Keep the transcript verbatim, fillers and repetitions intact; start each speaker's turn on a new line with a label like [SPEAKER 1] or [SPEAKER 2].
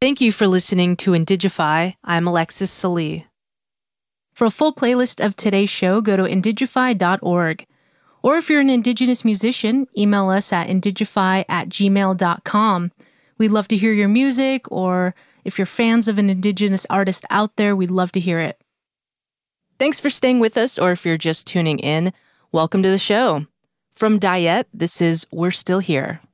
[SPEAKER 1] Thank you for listening to Indigify. I'm Alexis Salee. For a full playlist of today's show, go to indigify dot org. Or if you're an Indigenous musician, email us at indigify at gmail dot com. We'd love to hear your music, or if you're fans of an Indigenous artist out there, we'd love to hear it. Thanks for staying with us, or if you're just tuning in, welcome to the show. From Dayet, this is We're Still Here.